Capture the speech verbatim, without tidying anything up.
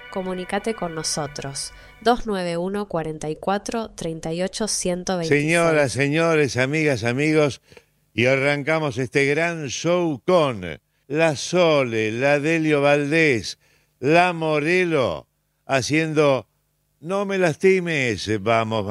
comunícate con nosotros. dos nueve uno, cuatro cuatro, tres ocho, uno dos seis. Señoras, señores, amigas, amigos, y arrancamos este gran show con la Sole, la Delio Valdés, la Morelo, haciendo No me lastimes. Vamos,